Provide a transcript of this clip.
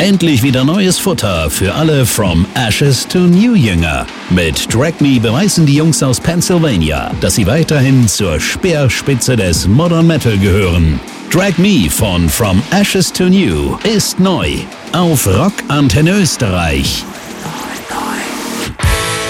Endlich wieder neues Futter für alle From Ashes to New Jünger. Mit Drag Me beweisen die Jungs aus Pennsylvania, dass sie weiterhin zur Speerspitze des Modern Metal gehören. Drag Me von From Ashes to New ist neu auf Rock Antenne Österreich.